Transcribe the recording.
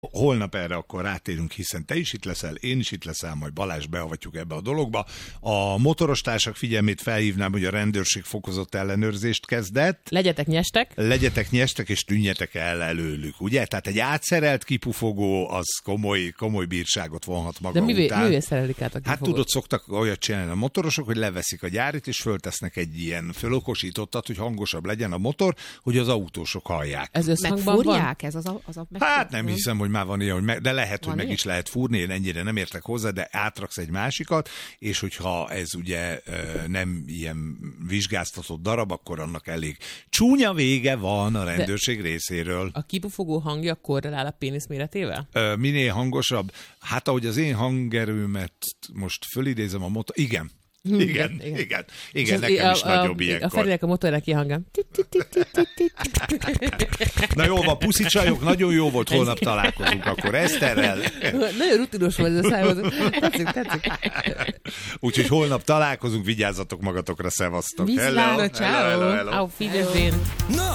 Holnap erre akkor rátérünk, hiszen te is itt leszel, én is itt leszel, majd Balázs beavatjuk ebbe a dologba. A motorostársak figyelmét felhívnám, hogy a rendőrség fokozott ellenőrzést kezdett. Legyetek nyestek, és tűnjetek el előlük, ugye? Tehát egy átszerelt kipufogó, az komoly bírságot vonhat maga után. De mivel szerelik át a kipufogót? Hát tudod, szoktak olyat csinálni a motorosok, hogy leveszik a gyárit, és föltesznek egy ilyen fölokosítottat, hogy hangosabb legyen a motor, hogy az autósok hallják. Ez összhangban van? Ez az Hát nem hiszem, hogy már van ilyen, de lehet, hogy meg is lehet fúrni, én ennyire nem értek hozzá, de átraksz egy másikat, és hogyha ez ugye nem ilyen vizsgáztatott darab, akkor annak elég csúnya vége van a rendőrség részéről. A kipufogó hangja korrelál a pénisz méretével? Minél hangosabb? Hát ahogy az én hangerőmet most fölidézem a motor... Igen, nekem is nagyobb ilyenkor. A Ferinek a motorra kihangom. Na jó van, puszi csajok, nagyon jó volt, holnap találkozunk akkor Eszterrel. Nagyon rutinos volt ez a szájhoz. Tetszik. Úgyhogy holnap találkozunk, vigyázzatok magatokra, szevasztok. Hello. Auf Wiedersehen.